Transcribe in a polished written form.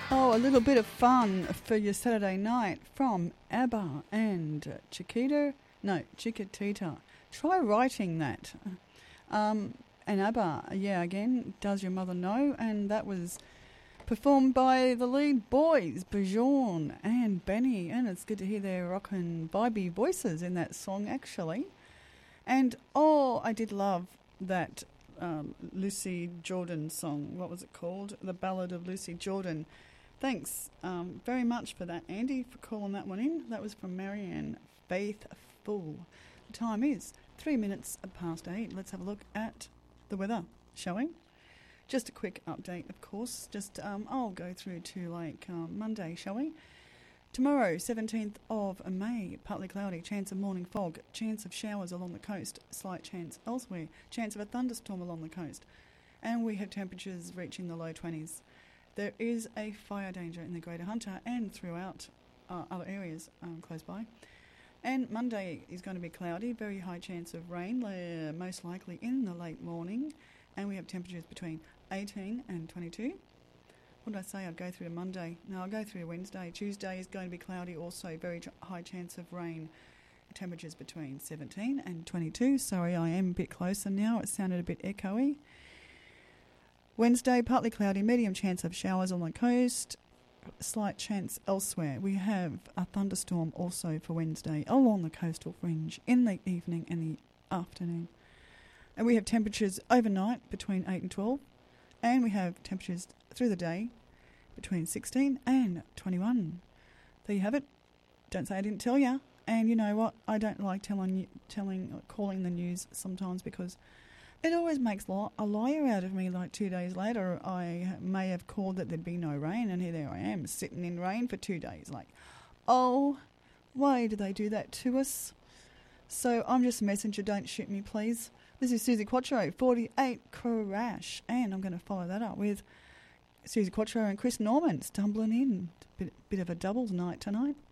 Oh, a little bit of fun for your Saturday night from ABBA and Chiquitita. Try writing that. And ABBA, yeah, again, Does Your Mother Know? And that was performed by the lead boys, Bjorn and Benny. And it's good to hear their rockin' vibey voices in that song, actually. And, oh, I did love that Lucy Jordan song. What was it called? The Ballad of Lucy Jordan. Thanks very much for that, Andy, for calling that one in. That was from Marianne Faithfull. The time is 3 minutes past 8. Let's have a look at the weather, shall we? Just a quick update, of course. I'll go through to Monday, shall we? Tomorrow, 17th of May, partly cloudy, chance of morning fog, chance of showers along the coast, slight chance elsewhere, chance of a thunderstorm along the coast. And we have temperatures reaching the low 20s. There is a fire danger in the Greater Hunter and throughout other areas close by. And Monday is going to be cloudy, very high chance of rain, most likely in the late morning. And we have temperatures between 18 and 22. What did I say? I'd go through to Monday. No, I'll go through to Wednesday. Tuesday is going to be cloudy, also very high chance of rain. Temperatures between 17 and 22. Sorry, I am a bit closer now. It sounded a bit echoey. Wednesday, partly cloudy, medium chance of showers on the coast, slight chance elsewhere. We have a thunderstorm also for Wednesday along the coastal fringe in the evening and the afternoon. And we have temperatures overnight between 8 and 12. And we have temperatures through the day between 16 and 21. There you have it. Don't say I didn't tell you. And you know what? I don't like calling the news sometimes because it always makes a liar out of me. Like 2 days later, I may have called that there'd be no rain, and here there I am, sitting in rain for 2 days. Like, oh, why do they do that to us? So I'm just a messenger. Don't shoot me, please. This is Suzi Quatro, 48 Crash, and I'm going to follow that up with Suzi Quatro and Chris Norman stumbling in. Bit of a doubles night tonight.